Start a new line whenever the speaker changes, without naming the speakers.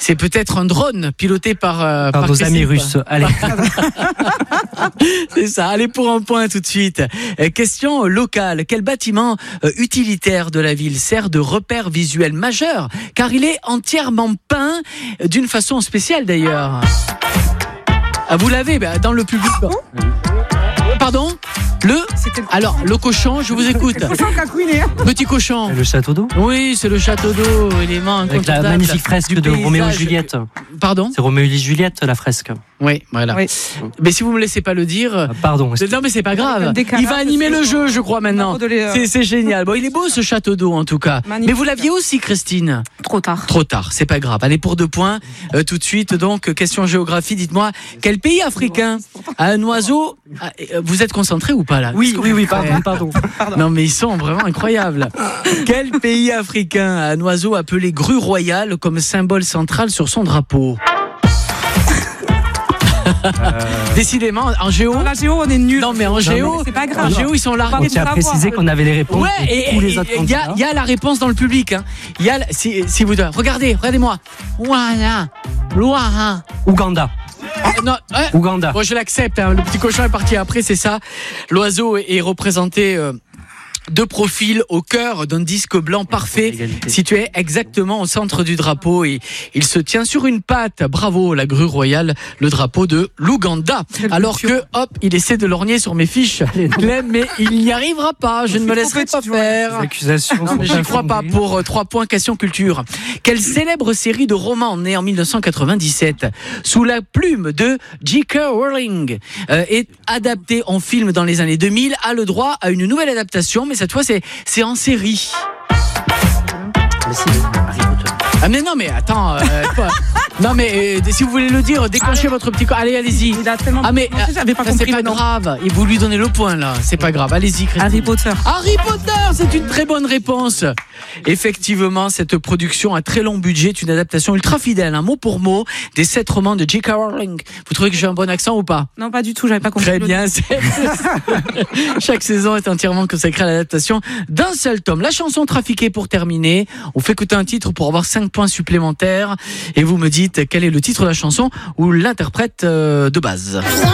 C'est peut-être un drone piloté par
nos amis russes. Allez.
C'est ça. Allez, pour un point tout de suite. Question locale. Quel bâtiment utilitaire de la ville sert de repère visuel majeur, car il est entièrement peint d'une façon spéciale d'ailleurs. Ah, vous l'avez dans le public. Pardon ? Alors, le cochon, je vous écoute.
Le cochon qui a couiné.
Petit cochon.
Le château d'eau ?
Oui, c'est le château d'eau, élément
avec
incontournable.
la magnifique fresque de Roméo et Juliette.
Pardon ?
C'est Roméo et Juliette, la fresque.
Oui, voilà. Oui. Mais si vous me laissez pas le dire...
pardon.
Non, mais c'est pas grave. Il va animer le jeu, je crois, maintenant. C'est génial. Bon, il est beau, ce château d'eau, en tout cas. Magnifique. Mais vous l'aviez aussi, Christine ?
Trop tard.
Trop tard, c'est pas grave. Allez, pour 2 points, tout de suite. Donc, question géographie. Dites-moi, quel pays africain a un oiseau... Vous êtes concentré ou pas, là ?
Oui, pardon.
Non, mais ils sont vraiment incroyables. Quel pays africain a un oiseau appelé grue royale comme symbole central sur son drapeau ? Décidément, en géo.
La géo, on est nuls.
Non, mais en géo,
c'est pas grave.
En géo, ils sont largués.
On tient à préciser qu'on avait les réponses.
Ouais, et il y a la réponse dans le public. Hein. Il y a, si vous deux, regardez-moi. Voilà. Loire.
Ouganda.
Non,
Ouganda.
Bon, je l'accepte. Hein. Le petit cochon est parti après, c'est ça. L'oiseau est représenté. De profil au cœur d'un disque blanc parfait situé exactement au centre du drapeau et il se tient sur une patte. Bravo la grue royale, le drapeau de l'Ouganda. Alors que il essaie de lorgner sur mes fiches, Clem, mais il n'y arrivera pas. Je ne me laisserai pas faire.
Accusations.
Je ne crois pas. Pour 3 points question culture. Quelle célèbre série de romans née en 1997 sous la plume de J.K. Rowling est adaptée en film dans les années 2000 a le droit à une nouvelle adaptation, mais cette fois c'est en série. Ah mais non mais attends non mais si vous voulez le dire, déclenchez votre petit corps. Allez-y.
Ah mais j'avais pas compris.
C'est pas grave. Et vous lui donnez le point là. C'est pas grave. Allez-y, Christine.
Harry Potter. Harry
Potter, c'est une très bonne réponse. Effectivement, cette production à très long budget est une adaptation ultra fidèle, mot pour mot, des 7 romans de J.K. Rowling. Vous trouvez que j'ai un bon accent ou pas ?
Non, pas du tout. J'avais pas compris.
Très bien. Chaque saison est entièrement consacrée à l'adaptation d'un seul tome. La chanson trafiquée pour terminer. On fait écouter un titre pour avoir 5 points supplémentaires et vous me dites quel est le titre de la chanson ou l'interprète de base.